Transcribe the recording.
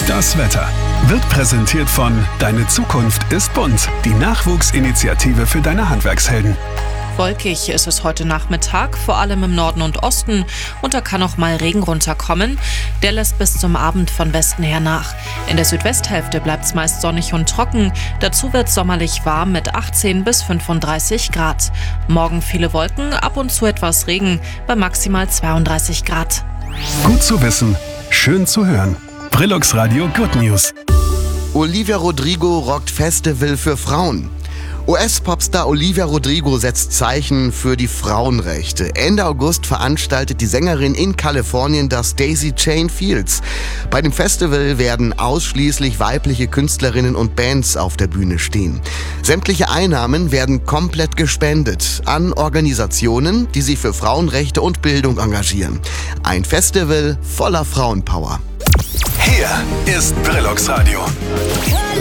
Das Wetter wird präsentiert von Deine Zukunft ist bunt, die Nachwuchsinitiative für deine Handwerkshelden. Wolkig ist es heute Nachmittag, vor allem im Norden und Osten, und da kann auch mal Regen runterkommen. Der lässt bis zum Abend von Westen her nach. In der Südwesthälfte bleibt es meist sonnig und trocken. Dazu wird es sommerlich warm mit 18 bis 35 Grad. Morgen viele Wolken, ab und zu etwas Regen bei maximal 32 Grad. Gut zu wissen, schön zu hören. Brillux Radio Good News. Olivia Rodrigo rockt Festival für Frauen. US-Popstar Olivia Rodrigo setzt Zeichen für die Frauenrechte. Ende August veranstaltet die Sängerin in Kalifornien das Daisy Chain Fields. Bei dem Festival werden ausschließlich weibliche Künstlerinnen und Bands auf der Bühne stehen. Sämtliche Einnahmen werden komplett gespendet an Organisationen, die sich für Frauenrechte und Bildung engagieren. Ein Festival voller Frauenpower. Hier ist Brillux Radio.